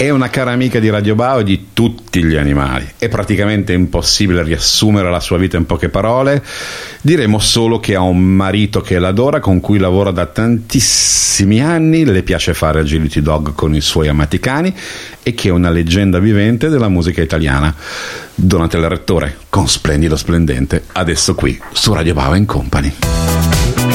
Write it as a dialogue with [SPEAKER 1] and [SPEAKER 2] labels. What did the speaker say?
[SPEAKER 1] È una cara amica di Radio Bao e di tutti gli animali. È praticamente impossibile riassumere la sua vita in poche parole. Diremo solo che ha un marito che l'adora, con cui lavora da tantissimi anni, le piace fare agility dog con i suoi amati cani e che è una leggenda vivente della musica italiana. Donatella Rettore, con Splendido Splendente, adesso qui su Radio Bao & Company.